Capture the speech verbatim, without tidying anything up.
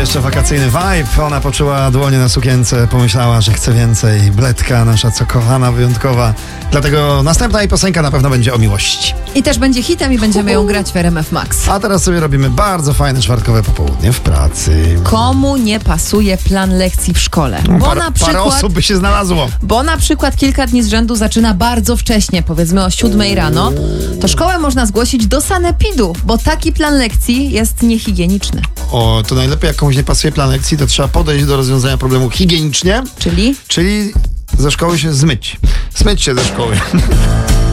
jeszcze wakacyjny vibe. Ona poczuła dłonie na sukience, pomyślała, że chce więcej. Bledka, nasza co kochana, wyjątkowa. Dlatego następna jej piosenka na pewno będzie o miłości. I też będzie hitem i będziemy ją grać w R M F Max. A teraz sobie robimy bardzo fajne czwartkowe popołudnie w pracy. Komu nie pasuje plan lekcji w szkole? Bo Par, na parę przykład, osób by się znalazło. bo na przykład kilka dni z rzędu zaczyna bardzo wcześnie, powiedzmy o siódmej rano, to szkołę można zgłosić do sanepidu, bo taki plan lekcji jest niehigieniczny. O, to najlepiej jak komuś nie pasuje plan lekcji, to trzeba podejść do rozwiązania problemu higienicznie, Czyli? czyli ze szkoły się zmyć. Zmyć się ze szkoły.